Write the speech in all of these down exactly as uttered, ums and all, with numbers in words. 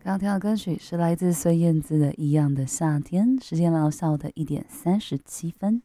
刚刚听到的歌曲是来自孙燕姿的《一样的夏天》，时间来到下午的一点三十七分。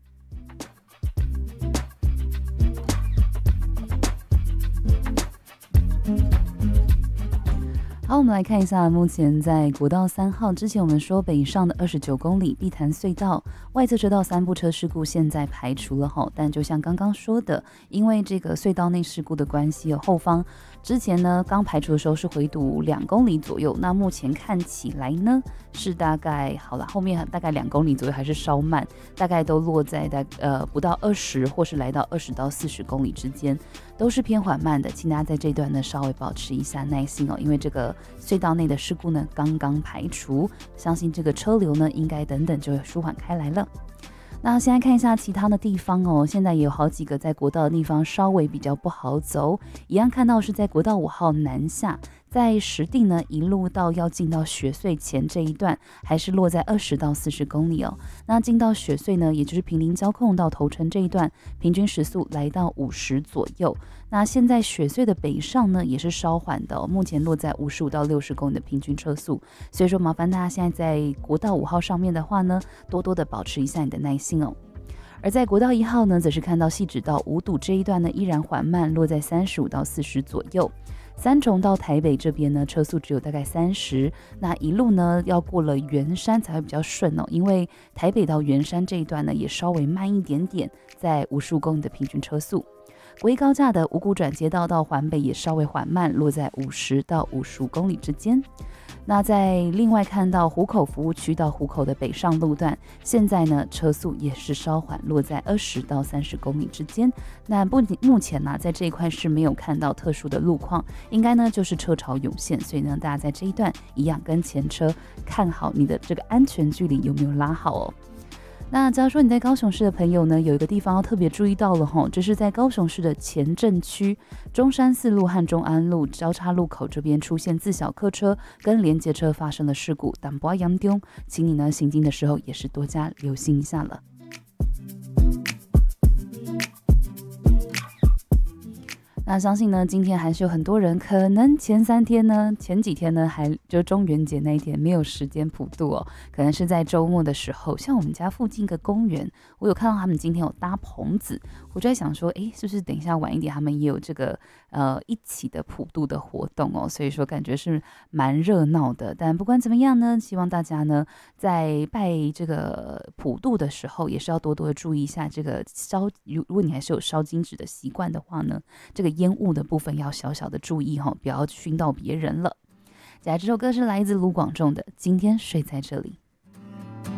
好，我们来看一下，目前在国道三号之前，我们说北上的二十九公里碧潭隧道外侧车道三部车事故现在排除了哈，但就像刚刚说的，因为这个隧道内事故的关系，后方之前呢刚排除的时候是回堵两公里左右，那目前看起来呢是大概好了，后面大概两公里左右还是稍慢，大概都落在大呃不到二十或是来到二十到四十公里之间，都是偏缓慢的，请大家在这段呢稍微保持一下耐心哦，因为这个隧道内的事故呢刚刚排除，相信这个车流呢应该等等就会舒缓开来了。那现在看一下其他的地方哦，现在也有好几个在国道的地方稍微比较不好走，一样看到是在国道五号南下，在石碇呢一路到要进到雪隧前这一段，还是落在二十到四十公里哦。那进到雪隧呢，也就是坪林交控到头城这一段，平均时速来到五十左右。那现在雪隧的北上呢，也是稍缓的哦，目前落在五十五到六十公里的平均车速。所以说，麻烦大家现在在国道五号上面的话呢，多多的保持一下你的耐心哦。而在国道一号呢，则是看到汐止到五堵这一段呢，依然缓慢，落在三十五到四十左右。三重到台北这边呢，车速只有大概三十，那一路呢要过了圆山才会比较顺哦，因为台北到圆山这一段呢也稍微慢一点点，在五十五公里的平均车速。国一高架的五股转接道到环北也稍微缓慢，落在五十到五十五公里之间。那在另外看到湖口服务区到湖口的北上路段，现在呢车速也是稍缓，落在二十到三十公里之间。那不目前呢、啊、在这一块是没有看到特殊的路况，应该呢就是车潮涌现，所以呢大家在这一段一样跟前车看好你的这个安全距离有没有拉好哦。那假如说你在高雄市的朋友呢，有一个地方要特别注意到了吼，这是在高雄市的前镇区中山四路和中安路交叉路口这边出现自小客车跟连接车发生的事故，但不要严重，请你呢行进的时候也是多加留心一下了。那相信呢，今天还是有很多人，可能前三天呢，前几天呢，还就中元节那一天没有时间普渡哦，可能是在周末的时候，像我们家附近一个公园，我有看到他们今天有搭棚子，我就在想说，哎，是不是等一下晚一点，他们也有这个呃一起的普渡的活动哦，所以说感觉是蛮热闹的。但不管怎么样呢，希望大家呢在拜这个普渡的时候，也是要多多的注意一下这个烧，如果你还是有烧金纸的习惯的话呢，这个烟雾的部分要小小的注意哈，不要熏到别人了。接下来这首歌是来自卢广仲的《今天睡在这里》。